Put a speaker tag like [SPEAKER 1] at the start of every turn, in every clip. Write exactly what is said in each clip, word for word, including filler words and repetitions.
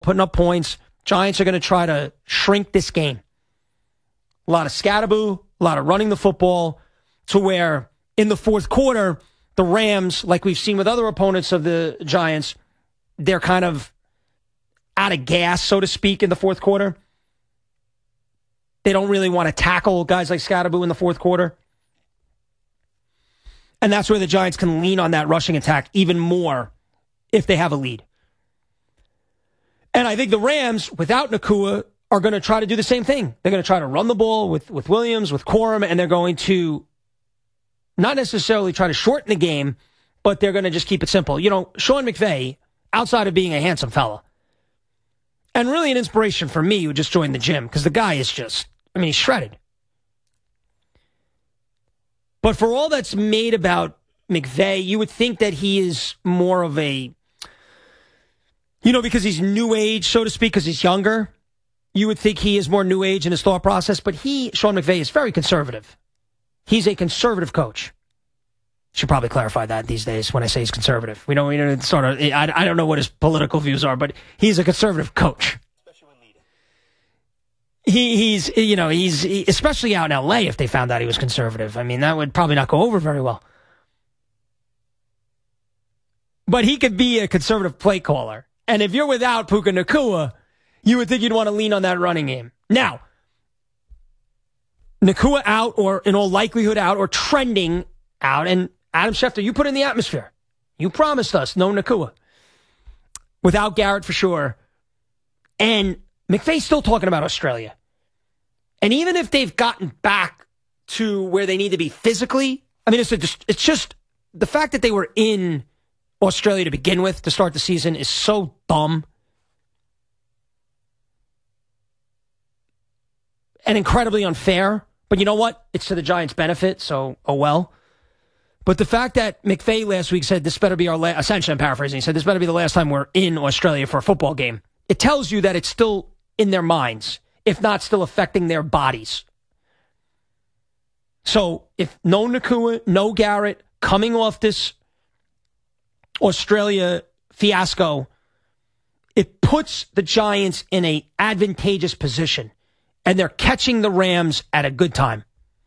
[SPEAKER 1] putting up points. Giants are going to try to shrink this game. A lot of scatterboo, a lot of running the football, to where in the fourth quarter, the Rams, like we've seen with other opponents of the Giants, they're kind of out of gas, so to speak, in the fourth quarter. They don't really want to tackle guys like Scatterboo in the fourth quarter. And that's where the Giants can lean on that rushing attack even more if they have a lead. And I think the Rams, without Nacua, are going to try to do the same thing. They're going to try to run the ball with, with Williams, with Corum, and they're going to not necessarily try to shorten the game, but they're going to just keep it simple. You know, Sean McVay, outside of being a handsome fella, and really an inspiration for me who just joined the gym, because the guy is just, I mean, he's shredded. But for all that's made about McVay, you would think that he is more of a, you know, because he's new age, so to speak, because he's younger, you would think he is more new age in his thought process. But he, Sean McVay, is very conservative. He's a conservative coach. Should probably clarify that these days when I say he's conservative. We don't, we don't sort of, I, I don't know what his political views are, but he's a conservative coach. Especially when needed. He, he's, you know, he's, he, especially out in L A if they found out he was conservative. I mean, that would probably not go over very well. But he could be a conservative play caller. And if you're without Puka Nacua, you would think you'd want to lean on that running game. Now, Nacua out, or in all likelihood out, or trending out, and Adam Schefter, you put in the atmosphere. You promised us no Nacua. Without Garrett for sure. And McVay's still talking about Australia. And even if they've gotten back to where they need to be physically, I mean, it's just, it's just the fact that they were in Australia to begin with to start the season is so dumb. And incredibly unfair. But you know what? It's to the Giants' benefit, so oh well. But the fact that McVay last week said this better be our last, essentially I'm paraphrasing, he said this better be the last time we're in Australia for a football game. It tells you that it's still in their minds, if not still affecting their bodies. So if no Nacua, no Garrett, coming off this Australia fiasco, it puts the Giants in an advantageous position. And they're catching the Rams at a good time.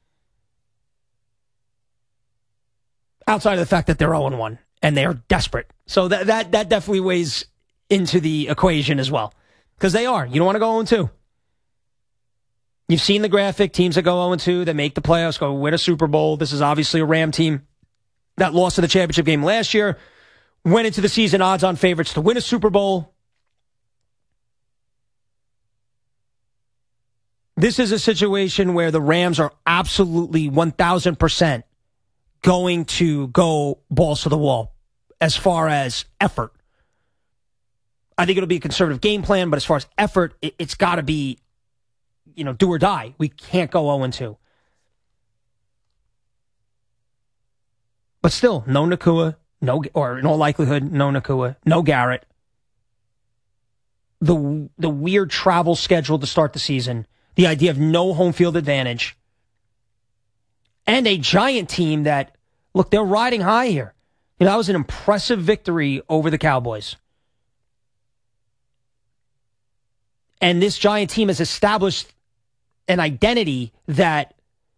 [SPEAKER 1] Outside of the fact that they're oh and one, and they're desperate. So that that that definitely weighs into the equation as well. Because they are. You don't want to go oh and two. You've seen the graphic. Teams that go oh and two, that make the playoffs, go win a Super Bowl. This is obviously a Ram team that lost in the championship game last year. Went into the season odds-on favorites to win a Super Bowl. This is a situation where the Rams are absolutely one thousand percent going to go balls to the wall as far as effort. I think it'll be a conservative game plan, but as far as effort, it, it's got to be, you know, do or die. We can't go oh and two. But still, no Nacua, no, or in all likelihood, no Nacua, no Garrett. The the weird travel schedule to start the season. The idea of no home field advantage. And a Giant team that, look, they're riding high here. You know, that was an impressive victory over the Cowboys. And this Giant team has established an identity that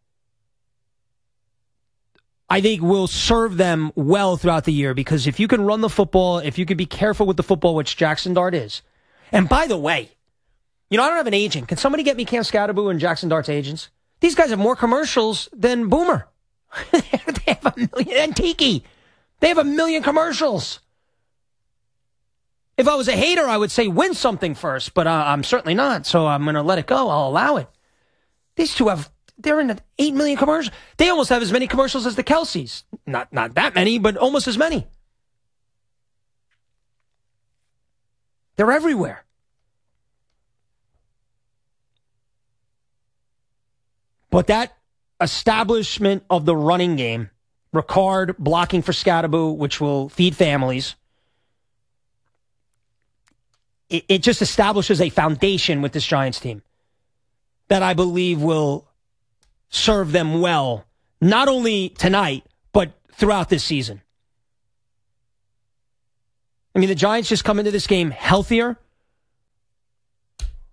[SPEAKER 1] I think will serve them well throughout the year. Because if you can run the football, if you can be careful with the football, which Jackson Dart is. And by the way, you know, I don't have an agent. Can somebody get me Cam Scatterboo and Jackson Dart's agents? These guys have more commercials than Boomer. They have a million. And Tiki. They have a million commercials. If I was a hater, I would say win something first, but uh, I'm certainly not, so I'm going to let it go. I'll allow it. These two have, they're in eight million commercials. They almost have as many commercials as the Kelseys. Not, not that many, but almost as many. They're everywhere. But that establishment of the running game, Ricard blocking for Scatterboo, which will feed families, it, it just establishes a foundation with this Giants team that I believe will serve them well, not only tonight, but throughout this season. I mean, the Giants just come into this game healthier,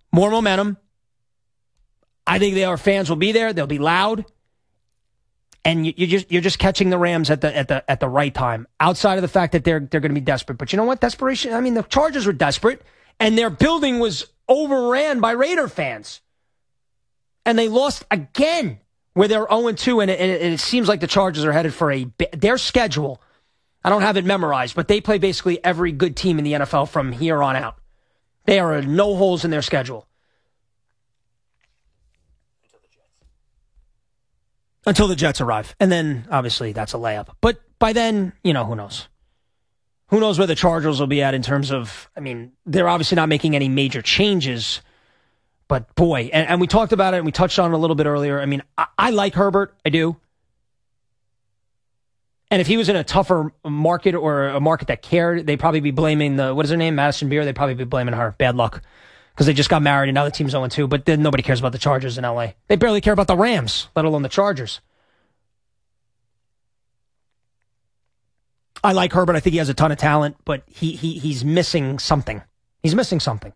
[SPEAKER 1] More momentum. I think their fans will be there. They'll be loud. And you, you just, you're just catching the Rams at the at the at the right time. Outside of the fact that they're they're going to be desperate, but you know what? Desperation. I mean, the Chargers were desperate, and their building was overran by Raider fans, and they lost again, where they're oh and two, and it, and it seems like the Chargers are headed for a their schedule. I don't have it memorized, but they play basically every good team in the N F L from here on out. They are no holes in their schedule. Until the Jets arrive. And then, obviously, that's a layup. But by then, you know, who knows? Who knows where the Chargers will be at in terms of, I mean, they're obviously not making any major changes. But, boy, and, and we talked about it, and we touched on it a little bit earlier. I mean, I, I like Herbert. I do. And if he was in a tougher market or a market that cared, they'd probably be blaming the, what is her name, Madison Beer? They'd probably be blaming her. Bad luck. Because they just got married and now the team's oh and two. But then nobody cares about the Chargers in L A. They barely care about the Rams, let alone the Chargers. I like Herbert. I think he has a ton of talent, but he, he he's missing something. He's missing something.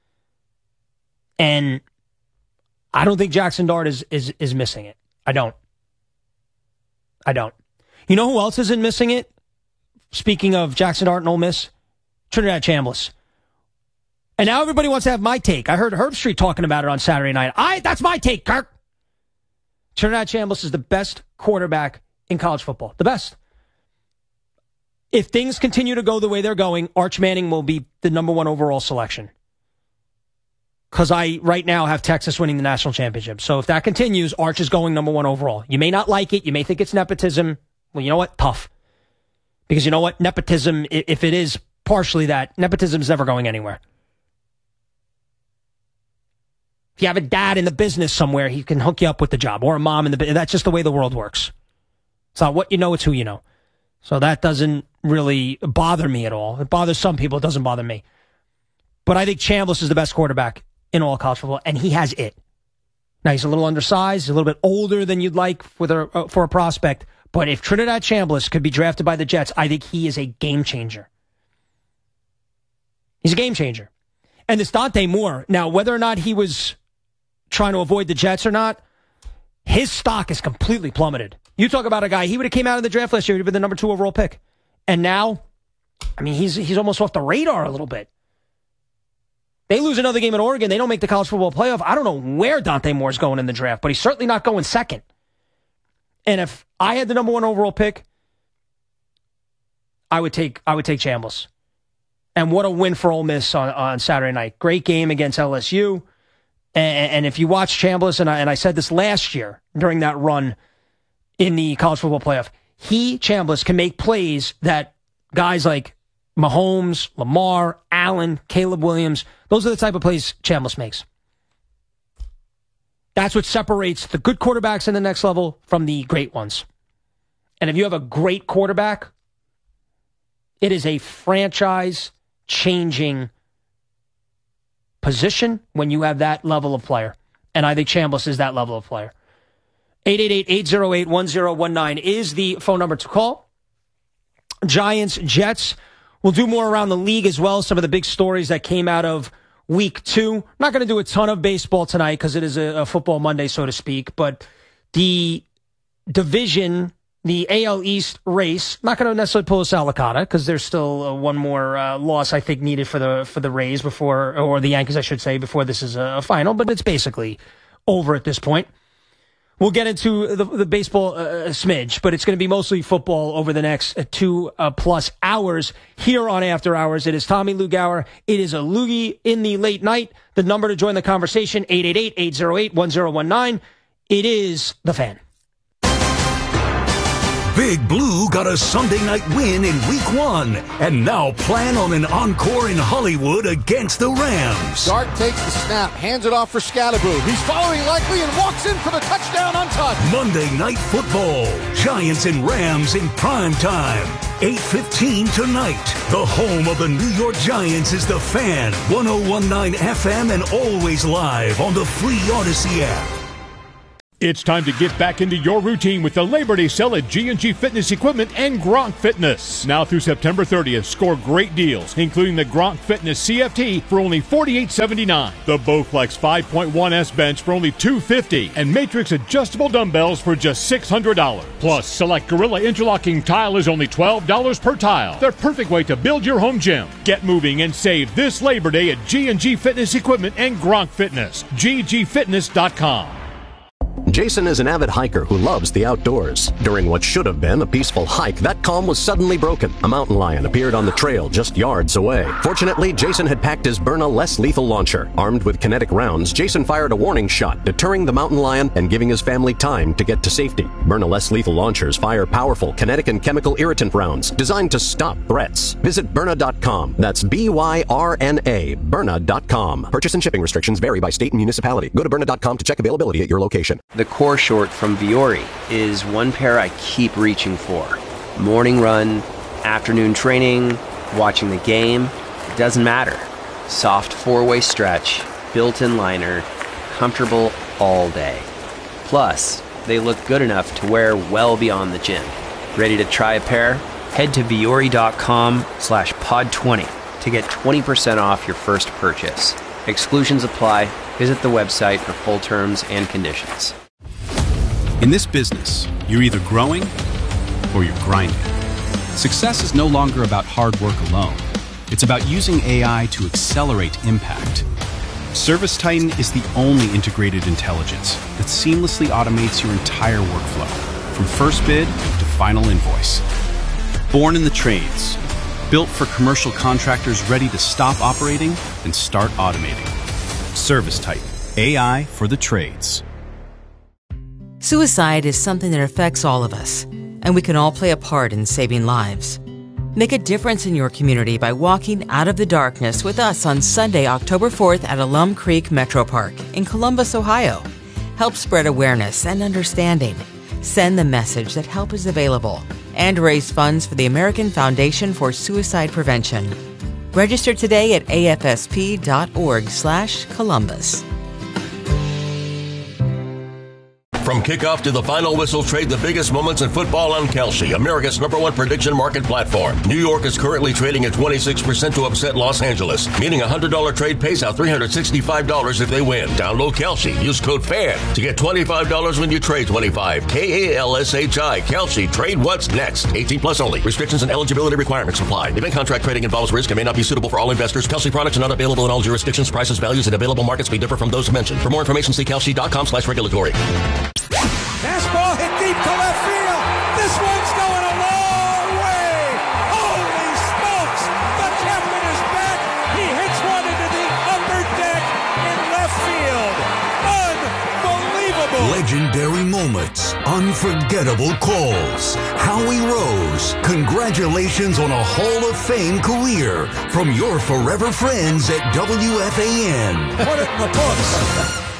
[SPEAKER 1] And I don't think Jackson Dart is, is, is missing it. I don't. I don't. You know who else isn't missing it? Speaking of Jackson Dart and Ole Miss, Trinidad Chambliss. And now everybody wants to have my take. I heard Herb Street talking about it on Saturday night. I That's my take, Kirk. Trinidad Chambliss is the best quarterback in college football. The best. If things continue to go the way they're going, Arch Manning will be the number one overall selection. Because I, right now, have Texas winning the national championship. So if that continues, Arch is going number one overall. You may not like it. You may think it's nepotism. Well, you know what? Tough. Because you know what? Nepotism, if it is partially that, nepotism is never going anywhere. If you have a dad in the business somewhere, he can hook you up with the job, or a mom in the business. That's just the way the world works. It's not what you know, it's who you know. So that doesn't really bother me at all. It bothers some people. It doesn't bother me. But I think Chambliss is the best quarterback in all college football, and he has it. Now, he's a little undersized, a little bit older than you'd like for, the, uh, for a prospect, but if Trinidad Chambliss could be drafted by the Jets, I think he is a game changer. He's a game changer. And this Dante Moore, now, whether or not he was trying to avoid the Jets or not, his stock is completely plummeted. You talk about a guy, he would have came out of the draft last year, he'd have been the number two overall pick. And now, I mean, he's he's almost off the radar a little bit. They lose another game in Oregon, they don't make the college football playoff. I don't know where Dante Moore's going in the draft, but he's certainly not going second. And if I had the number one overall pick, I would take I would take Chambliss. And what a win for Ole Miss on, on Saturday night. Great game against L S U. And, and if you watch Chambliss, and I, and I said this last year during that run in the college football playoff, he, Chambliss, can make plays that guys like Mahomes, Lamar, Allen, Caleb Williams, those are the type of plays Chambliss makes. That's what separates the good quarterbacks in the next level from the great ones. And if you have a great quarterback, it is a franchise-changing position when you have that level of player. And I think Chambliss is that level of player. eight eight eight, eight oh eight, one oh one nine is the phone number to call. Giants, Jets. We'll do more around the league as well. Some of the big stories that came out of week two. Not going to do a ton of baseball tonight because it is a, a football Monday, so to speak. But the division, the A L East race, not going to necessarily pull a Salicata because there's still uh, one more uh, loss I think needed for the for the Rays before, or the Yankees, I should say, before this is a final. But it's basically over at this point. We'll get into the, the baseball uh, smidge, but it's going to be mostly football over the next uh, two uh, plus hours here on After Hours. It is Tommy Lugauer. It is a Loogie in the late night. The number to join the conversation, eight eight eight, eight oh eight, one oh one nine. It is The Fan.
[SPEAKER 2] Big Blue got a Sunday night win in week one and now plan on an encore in Hollywood against the Rams.
[SPEAKER 3] Dart takes the snap, hands it off for Scalaboo. He's following likely and walks in for the touchdown untouched.
[SPEAKER 2] Monday Night Football, Giants and Rams in prime time. eight fifteen tonight. The home of the New York Giants is The Fan, one oh one nine F M and always live on the free Odyssey app.
[SPEAKER 4] It's time to get back into your routine with the Labor Day sale at G and G Fitness Equipment and Gronk Fitness. Now through September thirtieth, score great deals, including the Gronk Fitness C F T for only forty-eight seventy-nine, the Bowflex five point one S bench for only two fifty, and Matrix adjustable dumbbells for just six hundred dollars. Plus, select Gorilla interlocking tile is only twelve dollars per tile. The perfect way to build your home gym. Get moving and save this Labor Day at G and G Fitness Equipment and Gronk Fitness. G G fitness dot com.
[SPEAKER 5] Jason is an avid hiker who loves the outdoors. During what should have been a peaceful hike, that calm was suddenly broken. A mountain lion appeared on the trail just yards away. Fortunately, Jason had packed his Byrna less lethal launcher. Armed with kinetic rounds, Jason fired a warning shot, deterring the mountain lion and giving his family time to get to safety. Byrna less lethal launchers fire powerful kinetic and chemical irritant rounds designed to stop threats. Visit Byrna dot com. That's B Y R N A, Byrna dot com. Purchase and shipping restrictions vary by state and municipality. Go to Byrna dot com to check availability at your location.
[SPEAKER 6] The core short from Vuori is one pair I keep reaching for. Morning run, afternoon training, watching the game, it doesn't matter. Soft four-way stretch, built-in liner, comfortable all day. Plus, they look good enough to wear well beyond the gym. Ready to try a pair? Head to Vuori dot com slash pod twenty to get twenty percent off your first purchase. Exclusions apply. Visit the website for full terms and conditions.
[SPEAKER 7] In this business, you're either growing or you're grinding. Success is no longer about hard work alone. It's about using A I to accelerate impact. ServiceTitan is the only integrated intelligence that seamlessly automates your entire workflow, from first bid to final invoice. Born in the trades, built for commercial contractors ready to stop operating and start automating. ServiceTitan, A I for the trades.
[SPEAKER 8] Suicide is something that affects all of us, and we can all play a part in saving lives. Make a difference in your community by walking out of the darkness with us on Sunday, October fourth at Alum Creek Metro Park in Columbus, Ohio. Help spread awareness and understanding. Send the message that help is available and raise funds for the American Foundation for Suicide Prevention. Register today at A F S P dot org slash Columbus.
[SPEAKER 9] From kickoff to the final whistle, trade the biggest moments in football on Kalshi, America's number one prediction market platform. New York is currently trading at twenty-six percent to upset Los Angeles, meaning a one hundred dollars trade pays out three hundred sixty-five dollars if they win. Download Kalshi. Use code FAN to get twenty-five dollars when you trade twenty-five. K A L S H I. Kalshi. Trade what's next. eighteen plus only. Restrictions and eligibility requirements apply. Event contract trading involves risk and may not be suitable for all investors. Kalshi products are not available in all jurisdictions. Prices, values, and available markets may differ from those mentioned. For more information, see Kalshi dot com slash regulatory.
[SPEAKER 10] Fastball hit deep to left field. This one's going a long way. Holy smokes! The captain is back. He hits one into the upper deck in left field. Unbelievable.
[SPEAKER 2] Legendary moments. Unforgettable calls. Howie Rose, congratulations on a Hall of Fame career from your forever friends at W F A N.
[SPEAKER 10] Put it in the books.